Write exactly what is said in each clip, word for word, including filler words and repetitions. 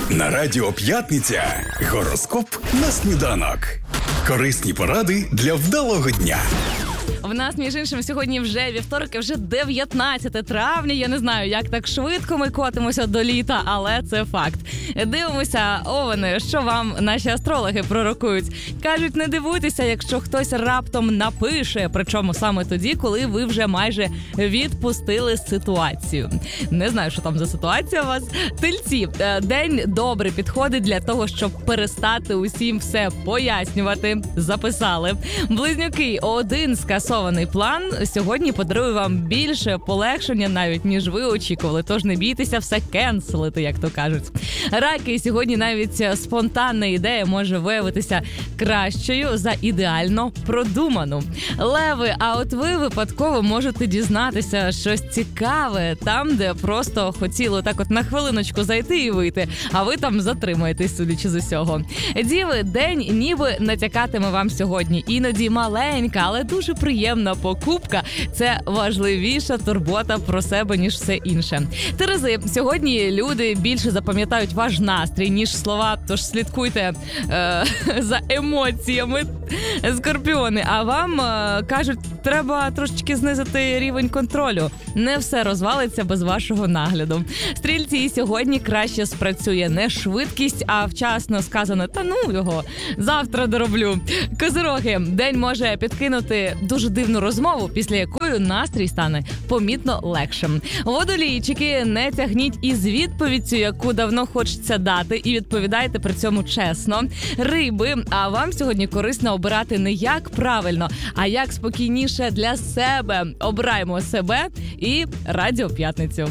На Радіо П'ятниця гороскоп на сніданок. Корисні поради для вдалого дня. В нас, між іншим, сьогодні вже вівторок, і вже дев'ятнадцяте травня. Я не знаю, як так швидко ми котимося до літа, але це факт. Дивимося, овени, що вам наші астрологи пророкують. Кажуть, не дивуйтеся, якщо хтось раптом напише, причому саме тоді, коли ви вже майже відпустили ситуацію. Не знаю, що там за ситуація у вас. Тельці, день добре підходить для того, щоб перестати усім все пояснювати. Записали. Близнюки, один скасований план сьогодні подарує вам більше полегшення навіть, ніж ви очікували. Тож не бійтеся все кенселити, як то кажуть. Раки, сьогодні навіть спонтанна ідея може виявитися кращою за ідеально продуману. Леви, а от ви випадково можете дізнатися щось цікаве там, де просто хотіли так от на хвилиночку зайти і вийти, а ви там затримаєтесь, судячи з усього. Діви, день ніби натякатиме вам сьогодні. Іноді маленька, але дуже приємна покупка – це важливіша турбота про себе, ніж все інше. Терези, сьогодні люди більше запам'ятають ваш настрій, ніж слова, тож слідкуйте е- за емоціями. Скорпіони, а вам е- кажуть, треба трошечки знизити рівень контролю. Не все розвалиться без вашого нагляду. Стрільці, сьогодні краще спрацює не швидкість, а вчасно сказано, та ну його, завтра дороблю. Козироги, день може підкинути дуже дивну розмову, після якої настрій стане помітно легшим. Водолійчики, не тягніть із відповіддю, яку давно хочеться дати, і відповідайте при цьому чесно. Риби, а вам сьогодні корисно обирати не як правильно, а як спокійніше для себе. Обираємо себе і Радіо П'ятницю.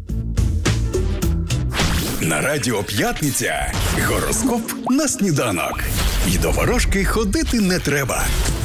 На Радіо П'ятниця гороскоп на сніданок. І до ворожки ходити не треба.